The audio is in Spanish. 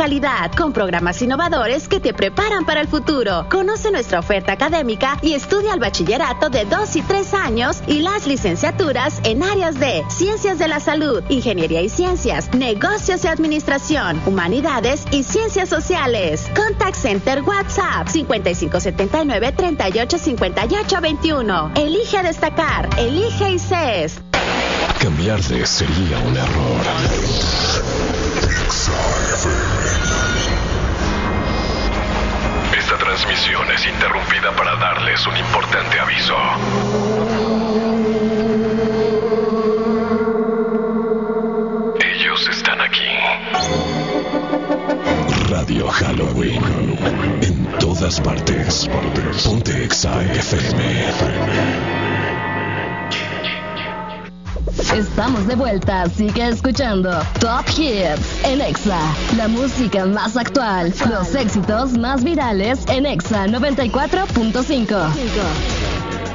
calidad, con programas innovadores que te preparan para el futuro. Conoce nuestra oferta académica y estudia el bachillerato de 2 y 3 años y las licenciaturas en áreas de Ciencias de la Salud, Ingeniería y Ciencias, Negocios y Administración, Humanidades y Ciencias Sociales. Contact Center WhatsApp 5579-385821. Elige destacar. Elige ICES. Cambiarte sería un error. Esta transmisión es interrumpida para darles un importante aviso. Ellos están aquí. Radio Halloween. En todas partes. Ponte Exa FM. Estamos de vuelta, sigue escuchando Top Hits en Exa, la música más actual, los éxitos más virales en Exa 94.5.